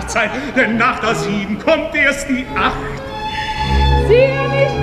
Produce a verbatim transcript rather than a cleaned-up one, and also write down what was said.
nicht Zeit, denn nach der Sieben kommt erst die Acht. Siehe nicht